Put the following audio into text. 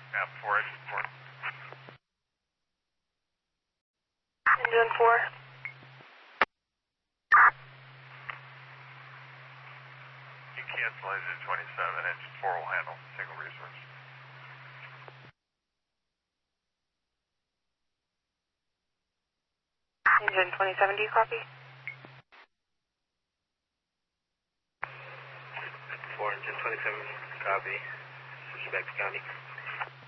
Yeah, 4, engine 4. Engine 4. You cancel engine 27, engine 4 will handle single resource. Engine 27, do you copy? 4, engine 27, copy. Switch back to county.